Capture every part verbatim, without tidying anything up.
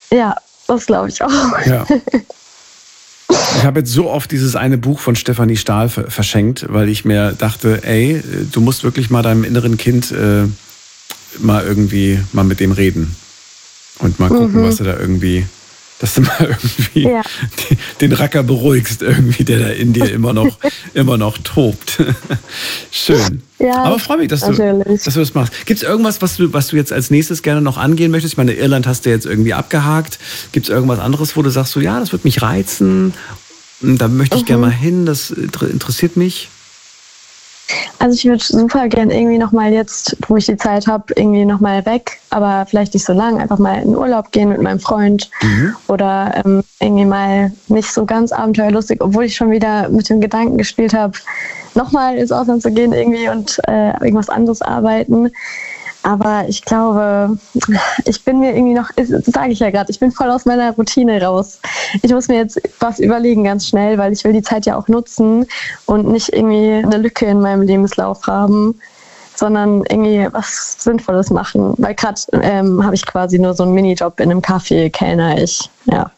Ja, das glaube ich auch. Ja. Ich habe jetzt so oft dieses eine Buch von Stefanie Stahl verschenkt, weil ich mir dachte, ey, du musst wirklich mal deinem inneren Kind äh, mal irgendwie mal mit dem reden und mal gucken, mhm. was du da irgendwie, dass du mal irgendwie ja. den Racker beruhigst, irgendwie, der da in dir immer noch, immer noch tobt. Schön. Ja, aber freue mich, dass du, dass du das machst. Gibt es irgendwas, was du, was du jetzt als nächstes gerne noch angehen möchtest? Ich meine, Irland hast du jetzt irgendwie abgehakt. Gibt es irgendwas anderes, wo du sagst, so, ja, das wird mich reizen, da möchte ich mhm. gerne mal hin, das interessiert mich? Also ich würde super gern irgendwie nochmal jetzt, wo ich die Zeit habe, irgendwie nochmal weg, aber vielleicht nicht so lang, einfach mal in Urlaub gehen mit meinem Freund mhm. oder ähm, irgendwie mal nicht so ganz abenteuerlustig, obwohl ich schon wieder mit dem Gedanken gespielt habe, nochmal ins Ausland zu gehen irgendwie und äh, irgendwas anderes arbeiten. Aber ich glaube, ich bin mir irgendwie noch, das sage ich ja gerade, ich bin voll aus meiner Routine raus. Ich muss mir jetzt was überlegen ganz schnell, weil ich will die Zeit ja auch nutzen und nicht irgendwie eine Lücke in meinem Lebenslauf haben, sondern irgendwie was Sinnvolles machen. Weil gerade ähm, habe ich quasi nur so einen Minijob in einem Café, kellner ich, ja.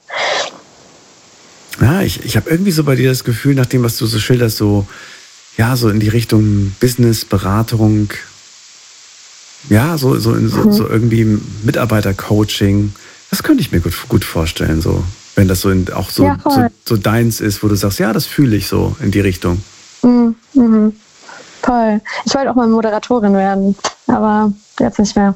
Ja, ich, ich habe irgendwie so bei dir das Gefühl, nach dem, was du so schilderst, so, ja, so in die Richtung Business, Beratung, ja, so, so, in, so, mhm. so irgendwie Mitarbeitercoaching. Das könnte ich mir gut, gut vorstellen, so. Wenn das so in, auch so, ja, so, so deins ist, wo du sagst, ja, das fühle ich so in die Richtung. Mhm. Mhm. Toll. Ich wollte auch mal Moderatorin werden, aber jetzt nicht mehr.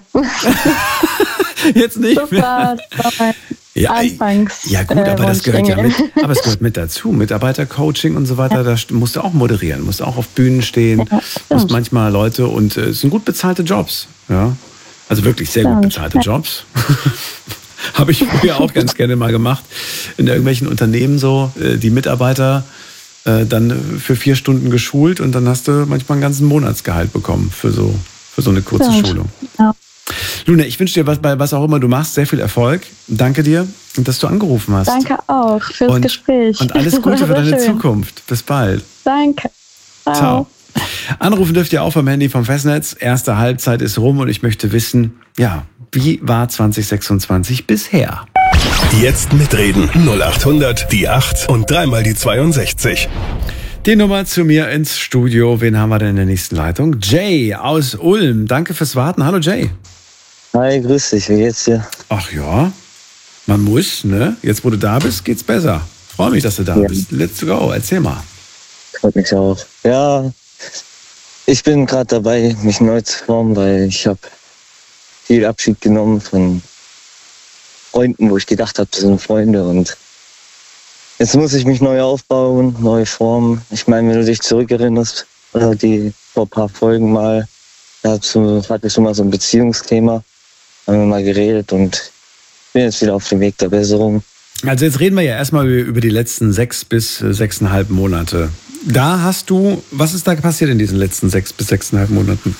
Jetzt nicht das war, mehr? Das war ja, anfangs. Ja gut, aber äh, das gehört ja mit, aber es gehört mit dazu. Mitarbeitercoaching und so weiter, ja. Da musst du auch moderieren, musst auch auf Bühnen stehen, ja, musst manchmal Leute und äh, es sind gut bezahlte Jobs. Ja? Also wirklich sehr gut bezahlte ja. Jobs. Habe ich früher auch ganz gerne mal gemacht. In irgendwelchen Unternehmen so, äh, die Mitarbeiter äh, dann für vier Stunden geschult und dann hast du manchmal einen ganzen Monatsgehalt bekommen für so, für so eine kurze ja. Schulung. Ja. Luna, ich wünsche dir, was, bei was auch immer du machst, sehr viel Erfolg. Danke dir, dass du angerufen hast. Danke auch fürs und, Gespräch. Und alles Gute für deine schön. Zukunft. Bis bald. Danke. Ciao. Ciao. Anrufen dürft ihr auch vom Handy vom Festnetz. Erste Halbzeit ist rum und ich möchte wissen, ja, wie war zwanzig sechsundzwanzig bisher? Jetzt mitreden. null acht hundert, die acht und dreimal die zweiundsechzig. Die Nummer zu mir ins Studio. Wen haben wir denn in der nächsten Leitung? Jay aus Ulm. Danke fürs Warten. Hallo Jay. Hi, grüß dich. Wie geht's dir? Ach ja, man muss, ne? Jetzt, wo du da bist, geht's besser. Freue mich, dass du da ja. bist. Let's go. Erzähl mal. Freut mich auch. Ja, ich bin gerade dabei, mich neu zu formen, weil ich habe viel Abschied genommen von Freunden, wo ich gedacht habe, das sind Freunde, und jetzt muss ich mich neu aufbauen, neu formen. Ich meine, wenn du dich zurückerinnerst, die vor ein paar Folgen mal, da hattest du mal so ein Beziehungsthema, haben wir mal geredet und bin jetzt wieder auf dem Weg der Besserung. Also jetzt reden wir ja erstmal über die letzten sechs bis sechseinhalb Monate. Da hast du, was ist da passiert in diesen letzten sechs bis sechseinhalb Monaten?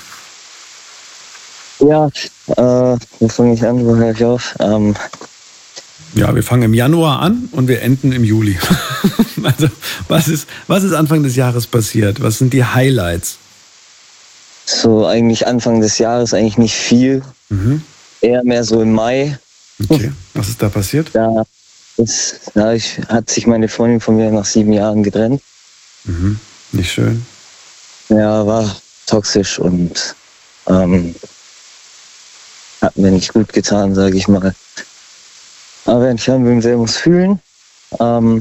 Ja, äh, wo fange ich an, wo höre ich auf? Ähm, ja, wir fangen im Januar an und wir enden im Juli. Also, was ist, was ist Anfang des Jahres passiert? Was sind die Highlights? So, eigentlich Anfang des Jahres eigentlich nicht viel. Mhm. Eher mehr so im Mai. Okay, was ist da passiert? Da, ist, da ich, hat sich meine Freundin von mir nach sieben Jahren getrennt. Mhm. Nicht schön. Ja, war toxisch und ähm, hat mir nicht gut getan, sage ich mal. Aber wer nicht hören will, der muss fühlen. Ähm,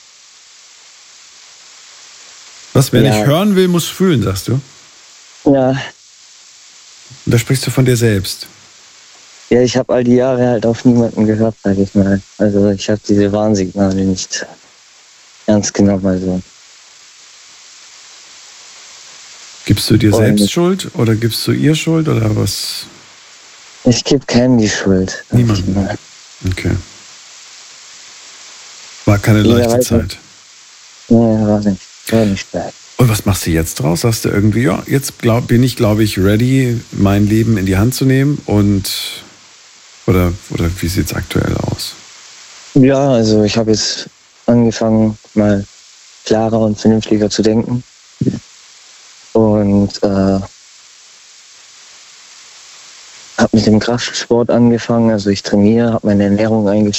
Was, wer ja. nicht hören will, muss fühlen, sagst du? Ja. Und da sprichst du von dir selbst. Ja, ich habe all die Jahre halt auf niemanden gehört, sage ich mal. Also ich habe diese Warnsignale nicht ernst genommen. Also. Gibst du dir selbst Schuld oder gibst du ihr Schuld oder was? Ich gebe keinem die Schuld. Niemand. Okay. War keine leichte ja, Zeit. Nee, war nicht. War nicht leicht. Und was machst du jetzt draus? Sagst du irgendwie, ja, jetzt glaub, bin ich, glaube ich, ready, mein Leben in die Hand zu nehmen und oder, oder wie sieht es aktuell aus? Ja, also ich habe jetzt angefangen, mal klarer und vernünftiger zu denken. Und äh, habe mit dem Kraftsport angefangen. Also ich trainiere, habe meine Ernährung eingestellt.